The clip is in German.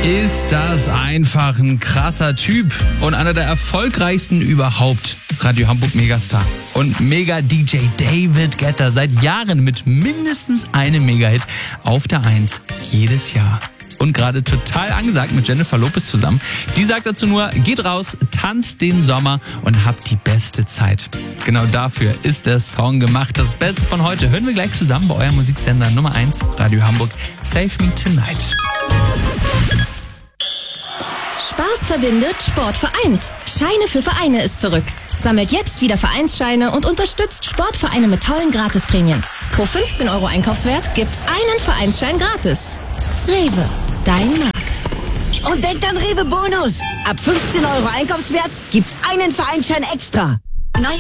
Ist das einfach ein krasser Typ und einer der erfolgreichsten überhaupt. Radio Hamburg Megastar und Mega-DJ David Guetta seit Jahren mit mindestens einem Mega-Hit auf der 1 jedes Jahr. Und gerade total angesagt mit Jennifer Lopez zusammen. Die sagt dazu nur, geht raus, tanzt den Sommer und habt die beste Zeit. Genau dafür ist der Song gemacht. Das Beste von heute hören wir gleich zusammen bei eurem Musiksender Nummer 1, Radio Hamburg, Save Me Tonight. Spaß verbindet, Sport vereint. Scheine für Vereine ist zurück. Sammelt jetzt wieder Vereinsscheine und unterstützt Sportvereine mit tollen Gratisprämien. Pro 15 € Einkaufswert gibt's einen Vereinsschein gratis. Rewe, dein Markt. Und denkt an Rewe Bonus. Ab 15 € Einkaufswert gibt's einen Vereinsschein extra.